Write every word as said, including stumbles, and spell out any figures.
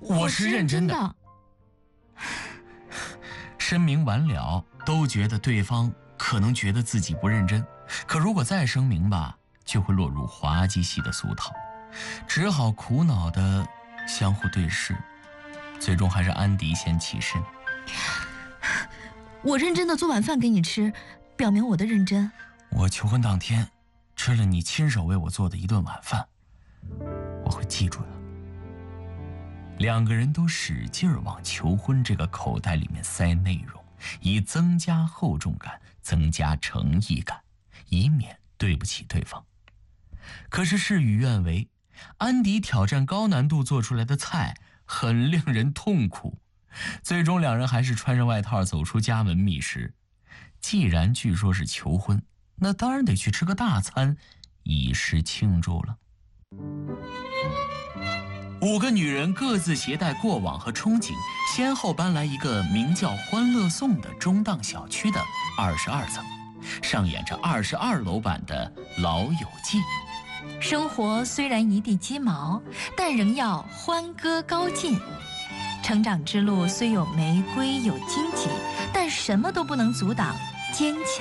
我是认真的。申明完了，都觉得对方可能觉得自己不认真，可如果再声明吧，就会落入滑稽戏的俗套，只好苦恼地相互对视。最终还是安迪先起身。 我认真的做晚饭给你吃，表明我的认真。 我求婚当天吃了你亲手为我做的一顿晚饭，我会记住的。两个人都使劲往求婚这个口袋里面塞内容，以增加厚重感，增加诚意感，以免对不起对方。可是事与愿违，安迪挑战高难度做出来的菜很令人痛苦，最终两人还是穿上外套走出家门觅食。既然据说是求婚，那当然得去吃个大餐，以示庆祝了。五个女人各自携带过往和憧憬，先后搬来一个名叫欢乐颂的中档小区的二十二层，上演着二十二楼版的《老友记》。 生活虽然一地鸡毛，但仍要欢歌高进。成长之路虽有玫瑰有荆棘，但什么都不能阻挡坚强。